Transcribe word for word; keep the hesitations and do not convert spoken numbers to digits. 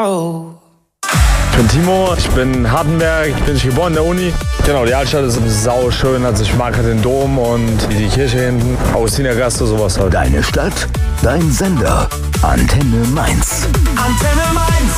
Oh. Ich bin Timo, ich bin in Hardenberg, ich bin geboren in der Uni. Genau, die Altstadt ist sau schön, also ich mag halt den Dom und die Kirche hinten, Augustinergasse, sowas halt. Deine Stadt, dein Sender, Antenne Mainz. Antenne Mainz.